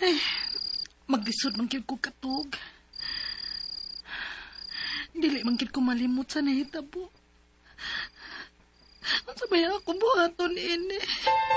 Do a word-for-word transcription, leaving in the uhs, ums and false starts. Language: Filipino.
Ay, maglisod man gyud ko katog. Dili man gyud ko malimot sa nahitabo. Ang sabay ako buhaton ini.